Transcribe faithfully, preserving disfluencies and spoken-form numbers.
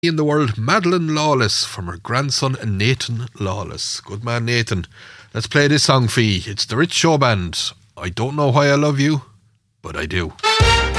in the world, Madeline Lawless, from her grandson Nathan Lawless. Good man, Nathan. Let's play this song for you. It's the Rich Show Band. I don't know why I love you, but I do.